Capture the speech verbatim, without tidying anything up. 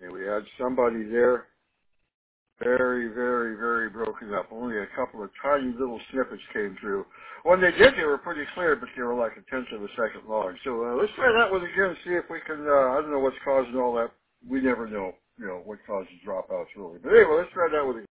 And we had somebody there, very, very, very broken up. Only a couple of tiny little snippets came through. When they did, they were pretty clear, but they were like a tenth of a second long. So uh, let's try that one again, see if we can, uh, I don't know what's causing all that. We never know, you know, what causes dropouts really. But anyway, let's try that one again.